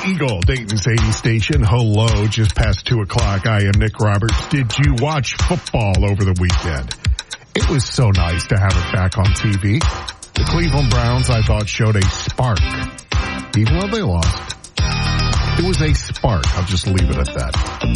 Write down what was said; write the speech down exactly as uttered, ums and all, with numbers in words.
Eagle, Dayton's eighty station. Hello, just past two o'clock. I am Nick Roberts. Did you watch football over the weekend? It was so nice to have it back on T V. The Cleveland Browns, I thought, showed a spark. Even though they lost, it was a spark. I'll just leave it at that.